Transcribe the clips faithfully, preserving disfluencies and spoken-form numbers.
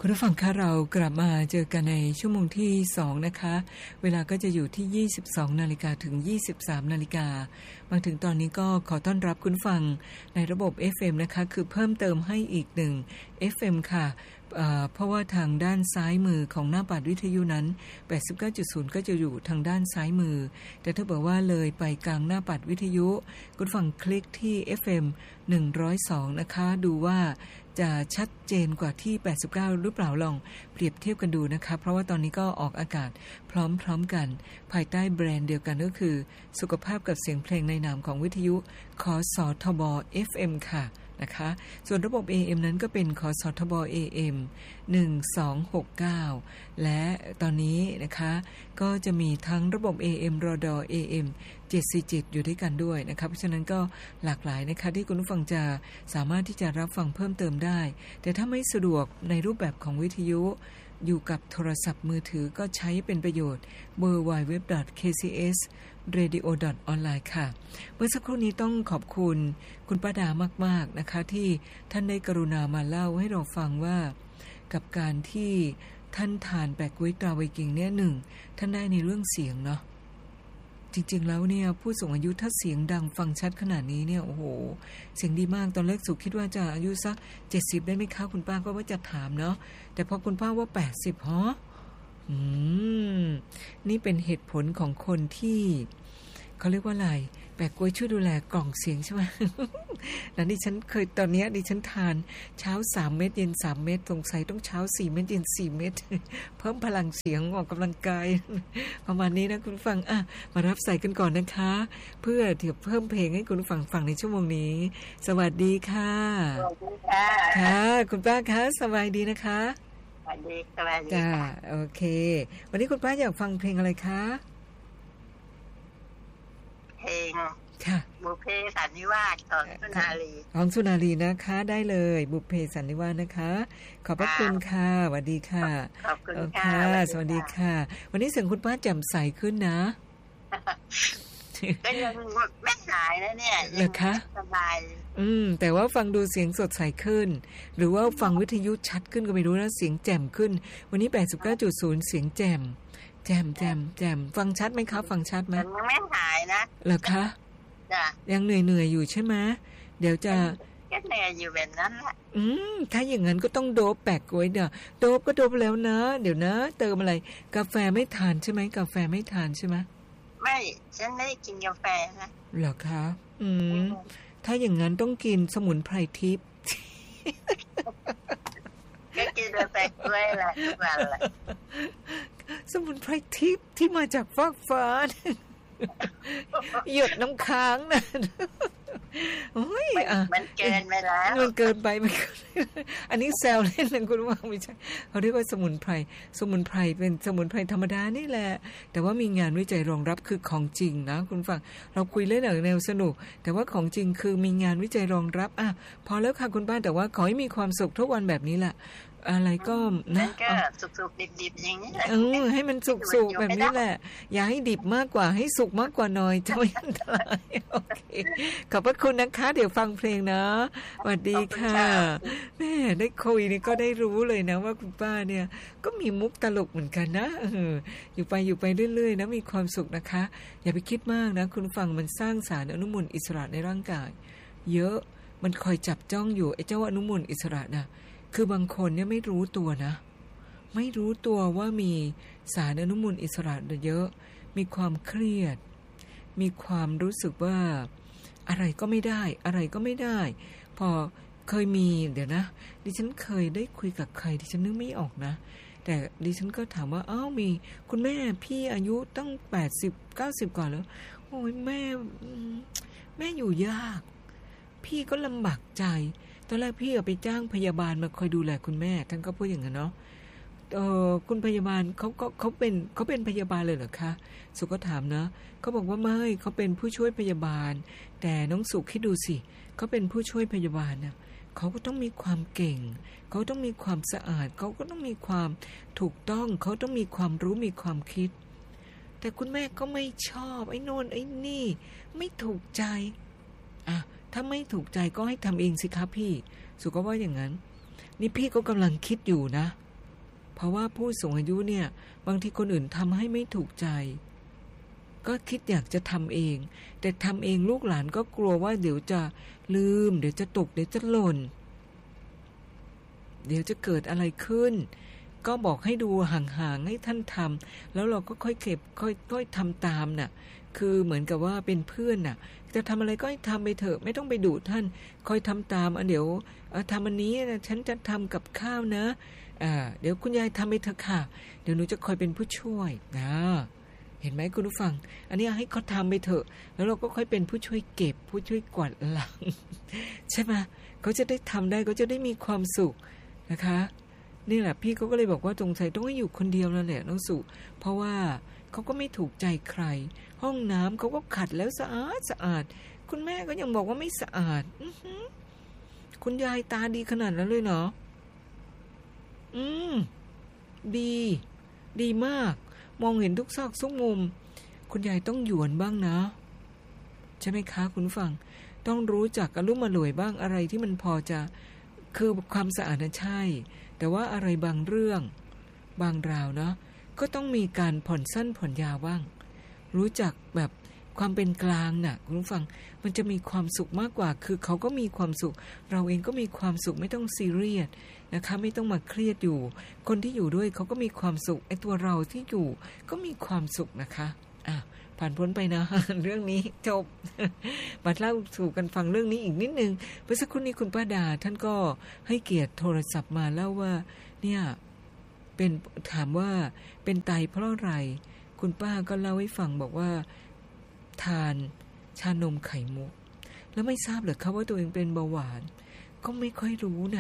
คุณผู้ฟังคะเรากลับมาเจอกันในชั่วโมงที่สองนะคะเวลาก็จะอยู่ที่ ยี่สิบสองนาฬิกา ถึง ยี่สิบสามนาฬิกามาถึงตอนนี้ก็ขอต้อนรับคุณฟังในระบบ เอฟ เอ็ม นะคะคือเพิ่มเติมให้อีกหนึ่ง เอฟ เอ็ม ค่ะเอ่อเพราะว่าทางด้านซ้ายมือของหน้าปัดวิทยุนั้น แปดสิบเก้าจุดศูนย์ ก็จะอยู่ทางด้านซ้ายมือแต่ถ้าบอกว่าเลยไปกลางหน้าปัดวิทยุคุณฟังคลิกที่ เอฟ เอ็ม หนึ่งร้อยสองนะคะดูว่าจะชัดเจนกว่าที่แปดสิบเก้าหรือเปล่าลองเปรียบเทียบกันดูนะคะเพราะว่าตอนนี้ก็ออกอากาศพร้อมๆกันภายใต้แบรนด์เดียวกันก็คือสุขภาพกับเสียงเพลงในนามของวิทยุคสทบ เอฟ เอ็ม ค่ะนะคะส่วนระบบ เอ เอ็ม นั้นก็เป็นคสทบ เอ เอ็ม หนึ่งสองหกเก้าและตอนนี้นะคะก็จะมีทั้งระบบ เอ เอ็ม รด เอ เอ็ม เจ็ดสี่เจ็ดอยู่ด้วยกันด้วยนะคะเพราะฉะนั้นก็หลากหลายนะคะที่คุณผู้ฟังจะสามารถที่จะรับฟังเพิ่มเติมได้แต่ถ้าไม่สะดวกในรูปแบบของวิทยุอยู่กับโทรศัพท์มือถือก็ใช้เป็นประโยชน์ ดับเบิลยู ดับเบิลยู ดับเบิลยู ดอท เค ซี เอส เรดิโอ ดอท ออนไลน์ ค่ะเมื่อสักครู่นี้ต้องขอบคุณคุณป้าดามากๆนะคะที่ท่านได้กรุณามาเล่าให้เราฟังว่ากับการที่ท่านทานแปะก๊วยตราไวกิงเนี่ยหนึ่งท่านได้ในเรื่องเสียงเนาะจริงๆแล้วเนี่ยผู้สูงอายุถ้าเสียงดังฟังชัดขนาดนี้เนี่ยโอ้โหเสียงดีมากตอนแรกสุคิดว่าจะอายุสักเจ็ดสิบได้ไหมคะคุณป้าก็ว่าจะถามเนาะแต่พอคุณป้าว่าแปดสิบฮะอืมนี่เป็นเหตุผลของคนที่เขาเรียกว่าอะไรแปะก๊วยช่วยดูแลกล่องเสียงใช่ไหม แล้วดิฉันเคยตอนนี้ดิฉันทานเช้าสามเม็ดเย็นสามเม็ดสงสัยต้องเช้าสี่เม็ดเย็นสี่เม็ด เพิ่มพลังเสียงออกกำลังกาย ประมาณนี้นะคุณฟังอ่ะมารับสายกันก่อนนะคะเพื่อเดี๋ยวเพิ่มเพลงให้คุณฟังฟังในชั่วโมงนี้สวัสดีค่ะสวัสดีค่ะค่ะคุณป้าคะสบายดีนะคะสวัสดีสวัสดีจ้าโอเควันนี้คุณป้าอยากฟังเพลงอะไรคะเพลงค่ะบุพเพสันนิวาสของสุนารีของสุนารีนะคะได้เลยบุพเพสันนิวาสนะคะขอบพระคุณค่ะสวัสดีค่ะขอบคุณค่ะสวัสดีค่ะวันนี้เสียงคุณป้าแจ่มใสขึ้นนะก็ยังไม่หายนะเนี่ยยังสบายอืมแต่ว่าฟังดูเสียงสดใสขึ้นหรือว่าฟังวิทยุชัดขึ้นก็ไม่รู้นะเสียงแจ่มขึ้นวันนี้ แปดสิบเก้าจุดศูนย์ เสียงแจ่มแจ่มแจ่มแจ่มฟังชัดไหมคะฟังชัดไหมยังไม่หายนะเหรอคะจ้ะยังเหนื่อยเหนื่อยอยู่ใช่ไหมเดี๋ยวจะก็เหนื่อยอยู่แบบนั้นแหละอืมถ้าอย่างนั้นก็ต้องโดบแปะก๊วยเดี๋ยวโดบก็โดบแล้วนะเดี๋ยวนะเติมอะไรกาแฟไม่ทานใช่ไหมกาแฟไม่ทานใช่ไหมไม่ฉันไม่ได้กินกาแฟนะเหรอคะอืมถ้าอย่างนั้นต้องกินสมุนไพรทิพย์ก็กินกาแฟกล้วยแหละทุกวันแหละสมุนไพรทิพย์ที่มาจากฟากฟ้าหยดน้ำค้างนะโอ้ยอ่ะมันเกินไปแล้วมันเกินไปมันอันนี้แซวเล่นนะคุณว่าไม่ใช่เขาเรียกว่าสมุนไพรสมุนไพรเป็นสมุนไพรธรรมดานี่แหละแต่ว่ามีงานวิจัยรองรับคือของจริงนะคุณฟังเราคุยเล่นแนวสนุกแต่ว่าของจริงคือมีงานวิจัยรองรับอ่ะพอแล้วค่ะคุณป้าแต่ว่าขอให้มีความสุขทุกวันแบบนี้แหละอะไรก็นะก็สุกๆดิบๆอย่างนี้แหละเออให้มันสุกๆแบบนี้แหละอย่าให้ดิบมากกว่าให้สุกมากกว่าหน่อยจะไม่อันตรายโอเคขอบพระคุณนะคะเดี๋ยวฟังเพลงนะสวัสดีค่ะแม่ได้คุยนี่ก็ได้รู้เลยนะว่าคุณป้าเนี่ยก็มีมุกตลกเหมือนกันนะเอออยู่ไปอยู่ไปเรื่อยๆนะมีความสุขนะคะอย่าไปคิดมากนะคุณฟังมันสร้างสารอนุมูลอิสระในร่างกายเยอะมันคอยจับจ้องอยู่ไอ้เจ้าอนุมูลอิสระนะคือบางคนเนี่ยไม่รู้ตัวนะไม่รู้ตัวว่ามีสารอนุมูลอิสระเยอะมีความเครียดมีความรู้สึกว่าอะไรก็ไม่ได้อะไรก็ไม่ได้พอเคยมีเดี๋ยวนะดิฉันเคยได้คุยกับใครดิฉันนึกไม่ออกนะแต่ดิฉันก็ถามว่าอ้าวมีคุณแม่พี่อายุตั้งแปดสิบ เก้าสิบกว่าแล้วโอ้ยแม่แม่อยู่ยากพี่ก็ลำบากใจตอนแรกพี่เอาไปจ้างพยาบาลมาคอยดูแลคุณแม่ท่านก็พูดอย่างนั้นเนาะเออคุณพยาบาลเขาก็เขาเป็นเขาเป็นพยาบาลเลยเหรอคะสุก็ถามนะเขาบอกว่าไม่เขาเป็นผู้ช่วยพยาบาลแต่น้องสุคิดดูสิเขาเป็นผู้ช่วยพยาบาลนะเขาก็ต้องมีความเก่งเขาต้องมีความสะอาดเขาก็ต้องมีความถูกต้องเขาต้องมีความรู้มีความคิดแต่คุณแม่ก็ไม่ชอบไอ้โน่นไอ้นี่ไม่ถูกใจอ่ะถ้าไม่ถูกใจก็ให้ทำเองสิครับพี่สุก็ว่าอย่างนั้นนี่พี่ก็กำลังคิดอยู่นะเพราะว่าผู้สูงอายุเนี่ยบางทีคนอื่นทำให้ไม่ถูกใจก็คิดอยากจะทำเองแต่ทำเองลูกหลานก็กลัวว่าเดี๋ยวจะลืมเดี๋ยวจะตกเดี๋ยวจะหล่นเดี๋ยวจะเกิดอะไรขึ้นก็บอกให้ดูห่างๆให้ท่านทำแล้วเราก็ค่อยเก็บค่อยๆทำตามน่ะคือเหมือนกับว่าเป็นเพื่อนน่ะจะทำอะไรก็ให้ทำไปเถอะไม่ต้องไปดุท่านคอยทำตามอ่ะเดี๋ยวทำอันนี้นะฉันจะทำกับข้าวนะอ่าเดี๋ยวคุณยายทำไปเถอะค่ะเดี๋ยวหนูจะคอยเป็นผู้ช่วยนะเห็นไหมคุณผู้ฟังอันนี้ให้เขาทำไปเถอะแล้วเราก็ค่อยเป็นผู้ช่วยเก็บผู้ช่วยกวาดหลัง ใช่ไหมเขาจะได้ทำได้เขาจะได้มีความสุขนะคะนี่แหละพี่เขาก็เลยบอกว่าสงสัยต้องให้อยู่คนเดียวนั่นแหละน้องสุเพราะว่าเขาก็ไม่ถูกใจใครห้องน้ำเขาก็ขัดแล้วสะอาดสะอาดคุณแม่ก็ยังบอกว่าไม่สะอาดอื้อหือคุณยายตาดีขนาดนั้นเลยเนาะอืมดีดีมากมองเห็นทุกซอกทุกมุมคุณยายต้องหยวนบ้างนะใช่ไหมคะคุณฟังต้องรู้จักอลุ่มอล่วยบ้างอะไรที่มันพอจะคือความสะอาดนะใช่แต่ว่าอะไรบางเรื่องบางราวเนาะก็ต้องมีการผ่อนสั้นผ่อนยาวบ้างรู้จักแบบความเป็นกลางน่ะคุณผู้ฟังมันจะมีความสุขมากกว่าคือเขาก็มีความสุขเราเองก็มีความสุขไม่ต้องซีเรียสนะคะไม่ต้องมาเครียดอยู่คนที่อยู่ด้วยเขาก็มีความสุขไอ้ตัวเราที่อยู่ก็มีความสุขนะคะอ่ะผ่านพ้นไปนะ เรื่องนี้จบ มาเล่าสู่กันฟังเรื่องนี้อีกนิดนึงเมื่อสักครู่นี้คุณป้าดาท่านก็ให้เกียรติโทรศัพท์มาเล่าว่าเนี่ยเป็นถามว่าเป็นไตเพราะอะไรคุณป้าก็เล่าให้ฟังบอกว่าทานชานมไข่มุกแล้วไม่ทราบเหรอคะว่าตัวเองเป็นเบาหวานก็ไม่ค่อยรู้นะ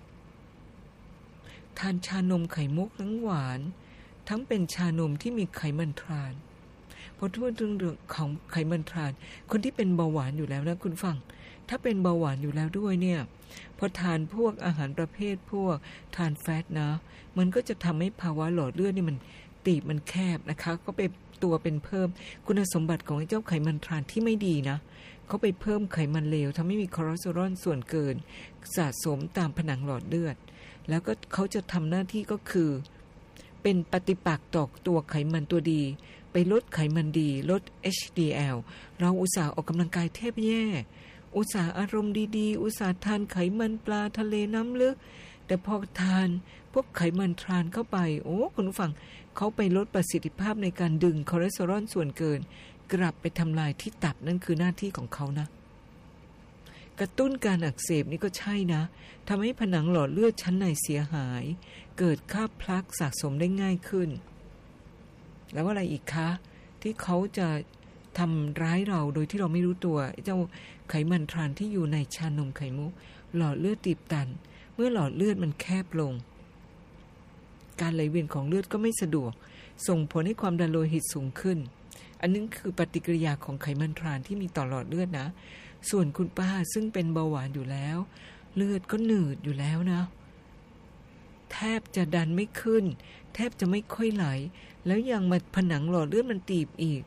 ทานชานมไข่มุกทั้งหวานทั้งเป็นชานมที่มีไขมันทรานพอพูดถึงเรื่องของไขมันทรานคนที่เป็นเบาหวานอยู่แล้วนะคุณฟังถ้าเป็นเบาหวานอยู่แล้วด้วยเนี่ยพอทานพวกอาหารประเภทพวกทานแฟตนะมันก็จะทำให้ภาวะหลอดเลือดนี่มันตีบมันแคบนะคะก็ไปตัวเป็นเพิ่มคุณสมบัติของไอ้เจ้าไขมันทรานที่ไม่ดีนะเขาไปเพิ่มไขมันเลวทำให้มีคอเลสเตอรอลส่วนเกินสะสมตามผนังหลอดเลือดแล้วก็เขาจะทำหน้าที่ก็คือเป็นปฏิปักษ์ต่อตัวไขมันตัวดีไปลดไขมันดีลด เอช ดี แอล เราอุตส่าห์ออกกำลังกายแทบแย่อุตส่าห์อารมณ์ดีๆอุตส่าห์ทานไขมันปลาทะเลน้ำลึกแต่พอทานพวกไขมันทรานเข้าไปโอ้คุณผู้ฟังเขาไปลดประสิทธิภาพในการดึงคอเลสเตอรอลส่วนเกินกลับไปทำลายที่ตับนั่นคือหน้าที่ของเขานะกระตุ้นการอักเสบนี่ก็ใช่นะทำให้ผนังหลอดเลือดชั้นในเสียหายเกิดคราบพลักสะสมได้ง่ายขึ้นแล้วอะไรอีกคะที่เขาจะทำร้ายเราโดยที่เราไม่รู้ตัวเจ้าไขมันทรานที่อยู่ในชานมไข่มุกหลอดเลือดตีบตันเมื่อหลอดเลือดมันแคบลงการไหลเวียนของเลือดก็ไม่สะดวกส่งผลให้ความดันโลหิตสูงขึ้นอันนี้คือปฏิกิริยาของไขมันทรานที่มีต่อหลอดเลือดนะส่วนคุณป้าซึ่งเป็นเบาหวานอยู่แล้วเลือดก็หนืดอยู่แล้วนะแทบจะดันไม่ขึ้นแทบจะไม่ค่อยไหลแล้วยังมาผนังหลอดเลือดมันตีบอีก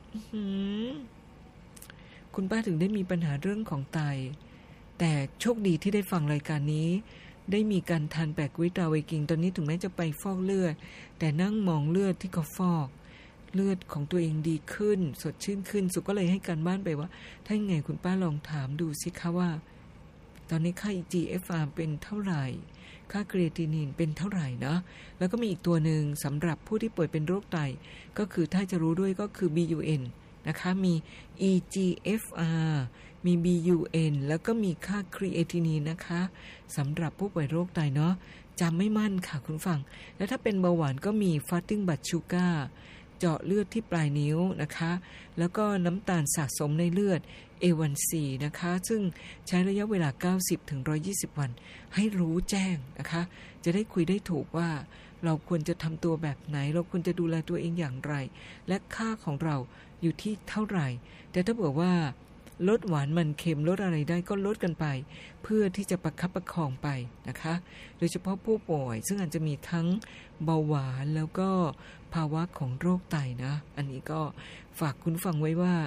คุณป้าถึงได้มีปัญหาเรื่องของไตแต่โชคดีที่ได้ฟังรายการนี้ได้มีการทานแปกวิตาเวกิงตอนนี้ถึงแม้จะไปฟอกเลือดแต่นั่งมองเลือดที่เขาฟอกเลือดของตัวเองดีขึ้นสดชื่นขึ้นสุก็เลยให้การบ้านไปว่าถ้าไงคุณป้าลองถามดูสิคะว่าตอนนี้ค่า อี จี เอฟ อาร์ เป็นเท่าไหร่ค่าครีเอตินินเป็นเท่าไหร่นะแล้วก็มีอีกตัวหนึ่งสำหรับผู้ที่ป่วยเป็นโรคไตก็คือถ้าจะรู้ด้วยก็คือ บี ยู เอ็น นะคะมี อี จี เอฟ อาร์ มี บี ยู เอ็น แล้วก็มีค่าครีเอตินินนะคะสำหรับผู้ป่วยโรคไตเนาะจำไม่มั่นค่ะคุณฟังแล้วถ้าเป็นเบาหวานก็มี fasting blood sugar เจาะเลือดที่ปลายนิ้วนะคะแล้วก็น้ำตาลสะสมในเลือด เอ วัน ซี นะคะซึ่งใช้ระยะเวลา เก้าสิบถึงหนึ่งร้อยยี่สิบ วันให้รู้แจ้งนะคะจะได้คุยได้ถูกว่าเราควรจะทำตัวแบบไหนเราควรจะดูแลตัวเองอย่างไรและค่าของเราอยู่ที่เท่าไหร่แต่ถ้าบอกว่าลดหวานมันเค็มลดอะไรได้ก็ลดกันไปเพื่อที่จะประคับประคองไปนะคะโดยเฉพาะผู้ป่วยซึ่งอาจจะมีทั้งเบาหวานแล้วก็ภาวะของโรคไตนะอันนี้ก็ฝากคุณฟังไว้ว่า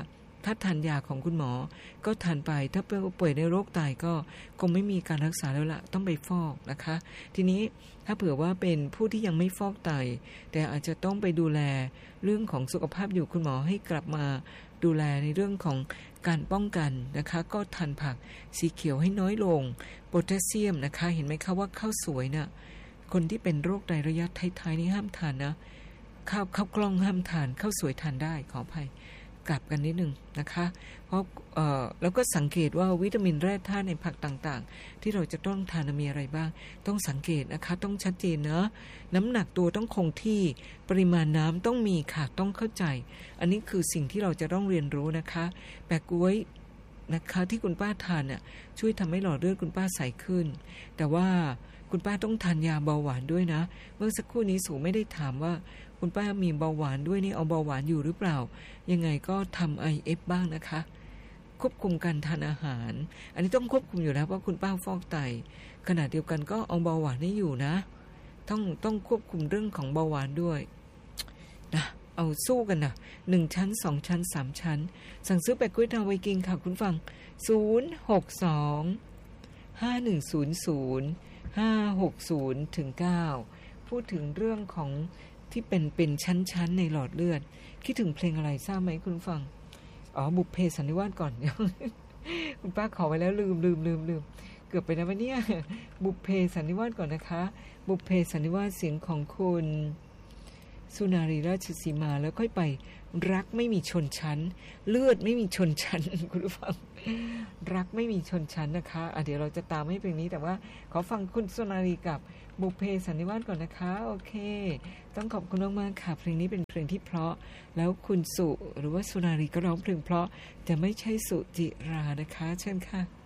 ถ้าทานยาของคุณหมอก็ทานไปถ้าป่วยในโรคไตก็คงไม่มีการรักษาแล้วละต้องไปฟอกนะคะทีนี้ถ้าเผื่อว่าเป็นผู้ที่ยังไม่ฟอกไตแต่อาจจะต้องไปดูแลเรื่องของสุขภาพอยู่คุณหมอให้กลับมาดูแลในเรื่องของการป้องกันนะคะก็ทานผักสีเขียวให้น้อยลงโพแทสเซียมนะคะเห็นไหมคะว่าข้าวสวยน่ะคนที่เป็นโรคไตระยะท้ายๆนี่ห้ามทานนะข้าวข้าวกล้องห้ามทานข้าวสวยทานได้ขออภัยกลับกันนิดนึงนะคะเพราะเอ่อแล้วก็สังเกตว่าวิตามินแร่ธาตุในผักต่างๆที่เราจะต้องทานมีอะไรบ้างต้องสังเกตนะคะต้องชัดเจนนะน้ำหนักตัวต้องคงที่ปริมาณน้ำต้องมีค่ะต้องเข้าใจอันนี้คือสิ่งที่เราจะต้องเรียนรู้นะคะแปะก๊วยนะคะที่คุณป้าทานน่ะช่วยทำให้หลอดเลือดคุณป้าใสขึ้นแต่ว่าคุณป้าต้องทานยาเบาหวานด้วยนะเมื่อสักครู่นี้สูไม่ได้ถามว่าคุณป้ามีเบาหวานด้วยนี่เอาเบาหวานอยู่หรือเปล่ายังไงก็ทำ ไอ เอฟ บ้างนะคะควบคุมการทานอาหารอันนี้ต้องควบคุมอยู่แล้วเพราะคุณป้าฟอกไตขณะเดียวกันก็เอาเบาหวานให้อยู่นะต้องต้องควบคุมเรื่องของเบาหวานด้วยนะเอาสู้กันนะหนึ่งชั้นสองชั้นสามชั้นสั่งซื้อแปะกล้วยทาวไวกิงค่ะคุณฟังศูนย์ หก สอง ห้า หนึ่ง ศูนย์ ศูนย์ ห้า หก ศูนย์ ถึง เก้าพูดถึงเรื่องของที่เป็นเป็นชั้นๆในหลอดเลือดคิดถึงเพลงอะไรทราบไหมคุณฟังอ๋อบุพเพสันนิวาสก่อน คุณป้าขอไว้แล้วลืมลืมลืมลืมเกือบไปนะวันนี้บุพเพสันนิวาสก่อนนะคะบุพเพสันนิวาสเสียงของคุณสุนารีราชสีมาแล้วค่อยไปรักไม่มีชนชั้นเลือดไม่มีชนชั้น คุณผู้ฟังรักไม่มีชนชั้นนะคะอ่ะเดี๋ยวเราจะตามให้เพลงนี้แต่ว่าขอฟังคุณสุนารีกับบุพเพสันนิวาสก่อนนะคะโอเคต้องขอบคุณมากๆค่ะเพลงนี้เป็นเพลงที่เพราะแล้วคุณสุหรือว่าสุนารีก็ร้องเพลงเพราะแต่ไม่ใช่สุจิรานะคะเชิญค่ะ